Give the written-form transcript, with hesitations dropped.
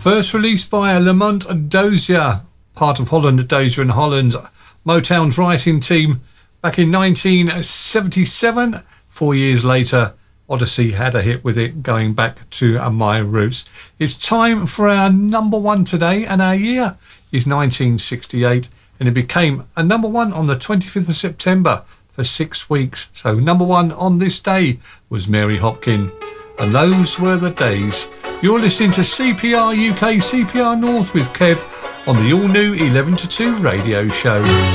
First released by Lamont Dozier, part of Holland Dozier and Holland, Motown's writing team, back in 1977. 4 years later, Odyssey had a hit with it, going back to My Roots. It's time for our number one today, and our year is 1968, and it became a number one on the 25th of September for 6 weeks. So number one on this day was Mary Hopkin, and those were the days. You're listening to CPR UK, CPR North with Kev on the all-new 11 to 2 radio show.